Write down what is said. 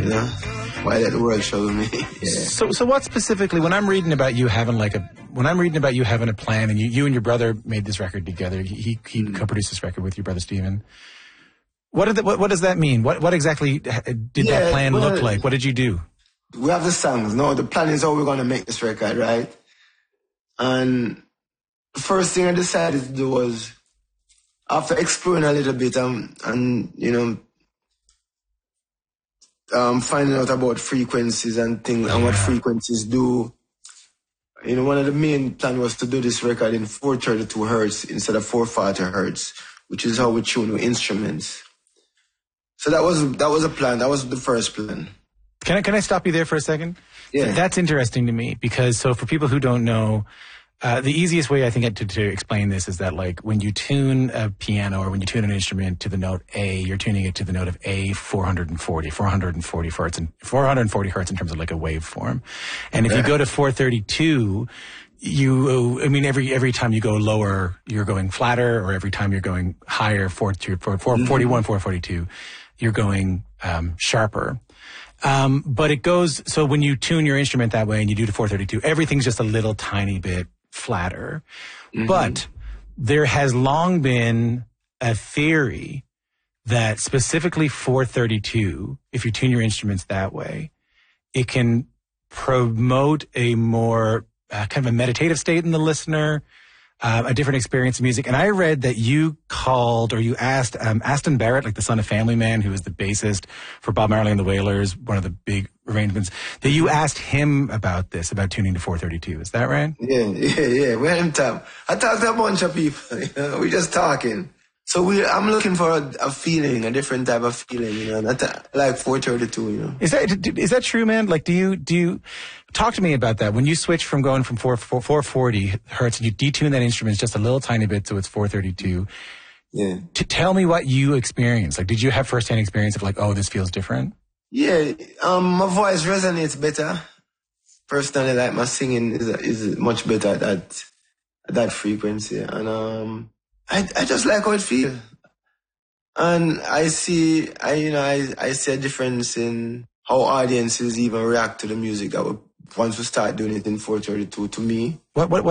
you know. Why let the world show me? Yeah. So what specifically, when I'm reading about you having a plan, and you and your brother made this record together, he co-produced this record with your brother Stephen. What does that mean? What exactly did that plan look like? What did you do? We have the songs. No, the plan is how we're gonna make this record, right? And the first thing I decided to do was, after exploring a little bit and you know, finding out about frequencies and things and what frequencies do. You know, one of the main plans was to do this record in 432 hertz instead of 440 hertz, which is how we tune with instruments. So that was a plan. That was the first plan. Can I stop you there for a second? Yeah. That's interesting to me because, so for people who don't know, the easiest way I think to explain this is that, like, when you tune a piano or when you tune an instrument to the note A, you're tuning it to the note of A 440 hertz in terms of like a waveform. And if you go to 432, every time you go lower, you're going flatter, or every time you're going higher, 441, 442, you're going sharper. But it goes, so when you tune your instrument that way and you do to 432, everything's just a little tiny bit flatter. Mm-hmm. But there has long been a theory that specifically 432, if you tune your instruments that way, it can promote a more kind of a meditative state in the listener, a different experience of music. And I read that you asked Aston Barrett, like the son of Family Man, who was the bassist for Bob Marley and the Wailers, one of the big arrangements, that you asked him about tuning to 432. Is that right? Yeah. We had him talk. I talked to a bunch of people. You know, we're just talking. So I'm looking for a feeling, a different type of feeling, you know, not like 432, you know. Is that true, man? Like, do you talk to me about that? When you switch from going from 440 hertz and you detune that instrument just a little tiny bit so it's 432. Yeah. Tell me what you experienced. Like, did you have firsthand experience of like, oh, this feels different? Yeah. My voice resonates better. Personally, like, my singing is much better at that frequency, and I just like how it feels. And I see a difference in how audiences even react to the music that once we start doing it in 432 to me. What